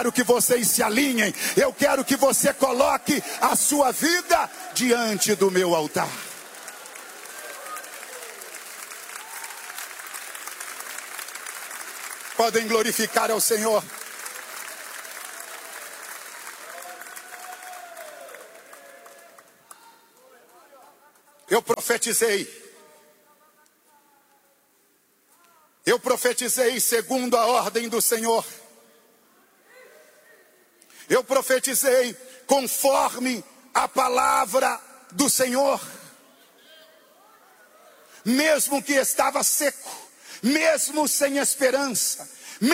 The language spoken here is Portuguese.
quero que vocês se alinhem, eu quero que você coloque a sua vida diante do meu altar. Podem glorificar ao Senhor. Eu profetizei segundo a ordem do Senhor. Eu profetizei conforme a palavra do Senhor. Mesmo que estava seco, mesmo sem esperança,